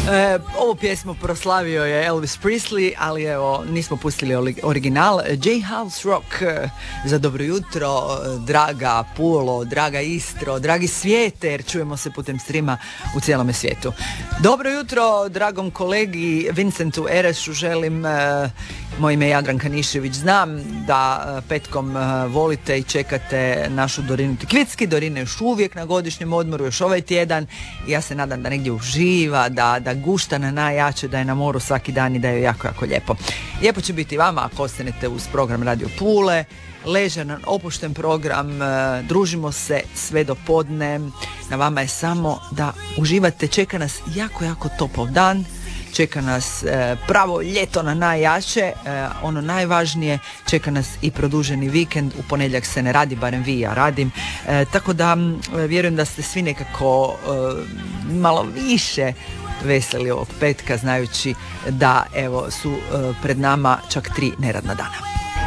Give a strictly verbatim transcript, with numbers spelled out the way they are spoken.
E, ovu pjesmu proslavio je Elvis Presley, ali evo, nismo pustili original. J House Rock, za dobro jutro, draga Pulo, draga Istro, dragi svijete, jer čujemo se putem streama u cijelome svijetu. Dobro jutro dragom kolegi Vincentu Erešu želim. E, moje ime je Jadranka Nišević. Znam da petkom volite i čekate našu Dorinu Tikvicki. Dorina je još uvijek na godišnjem odmoru, još ovaj tjedan. I ja se nadam da negdje uživa, da, da gušta na najjače, da je na moru svaki dan i da je jako, jako lijepo. Lijepo će biti vama ako ostanete uz program Radio Pule. Ležan, opušten program, družimo se sve do podne. Na vama je samo da uživate. Čeka nas jako, jako topao dan. Čeka nas e, pravo ljeto na najjače, e, ono najvažnije, čeka nas i produženi vikend, u ponedjeljak se ne radi, barem vi, ja radim, e, tako da m, vjerujem da ste svi nekako e, malo više veseli ovog petka, znajući da evo su e, pred nama čak tri neradna dana.